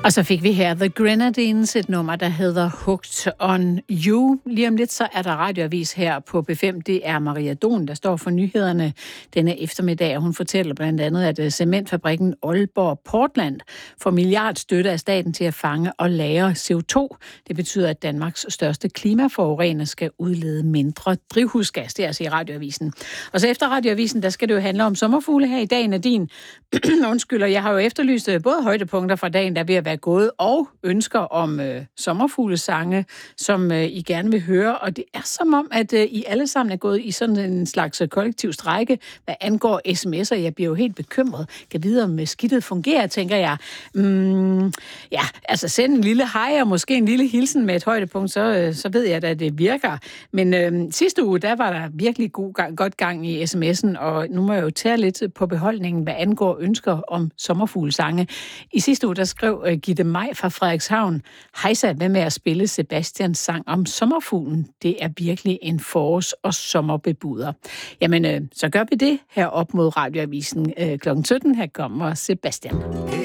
Og så fik vi her The Grenadines, et nummer, der hedder Hooked on You. Lige om lidt, så er der radioavis her på B5. Det er Maria Don, der står for nyhederne denne eftermiddag. Hun fortæller blandt andet, at cementfabrikken Aalborg Portland får milliardstøtte af staten til at fange og lagre CO2. Det betyder, at Danmarks største klimaforurener skal udlede mindre drivhusgas. Det er altså i radioavisen. Og så efter radioavisen, der skal det jo handle om sommerfugle her i dag, Nadine. Undskylder, jeg har jo efterlyst både højdepunkter fra dagen, der er ved at være gået, og ønsker om sommerfuglesange, som I gerne vil høre. Og det er som om, at I alle sammen er gået i sådan en slags kollektiv strejke, hvad angår sms'er. Jeg bliver jo helt bekymret. Kan vide, om skidtet fungerer, tænker jeg. Ja, altså send en lille hej og måske en lille hilsen med et højdepunkt, så ved jeg da, at det virker. Men sidste uge, der var der virkelig godt gang i sms'en, og nu må jeg jo tage lidt på beholdningen, hvad angår ønsker om sommerfuglesange. I sidste uge, der skrev Gitte Maj fra Frederikshavn: Hejsa, hvad med at spille Sebastians sang om sommerfuglen? Det er virkelig en forårs- og sommerbebuder. Jamen, så gør vi det her op mod radioavisen kl. 17. Her kommer Sebastian.